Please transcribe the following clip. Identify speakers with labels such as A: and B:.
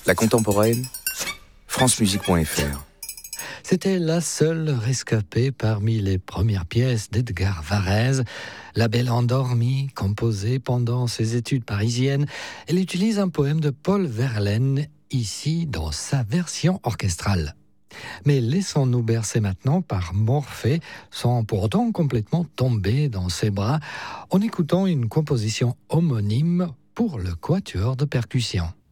A: La contemporaine, francemusique.fr.
B: C'était la seule rescapée parmi les premières pièces d'Edgar Varèse. La Belle endormie, composée pendant ses études parisiennes. Elle utilise un poème de Paul Verlaine, ici dans sa version orchestrale. Mais laissons-nous bercer maintenant par Morphée, sans pour autant complètement tomber dans ses bras, en écoutant une composition homonyme pour le quatuor de percussion.